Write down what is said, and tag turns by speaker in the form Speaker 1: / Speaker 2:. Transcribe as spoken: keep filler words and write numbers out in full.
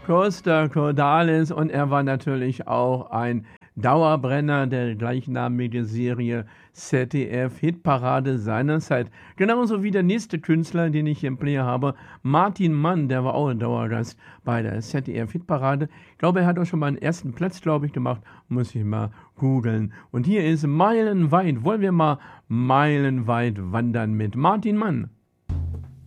Speaker 1: Costa Cordalis und er war natürlich auch ein Dauerbrenner der gleichnamigen Serie Z D F-Hitparade seinerzeit. Genauso wie der nächste Künstler, den ich hier im Player habe, Martin Mann, der war auch ein Dauergast bei der Z D F-Hitparade. Ich glaube, er hat auch schon mal einen ersten Platz, glaube ich, gemacht. Muss ich mal googeln. Und hier ist Meilenweit. Wollen wir mal meilenweit wandern mit Martin Mann?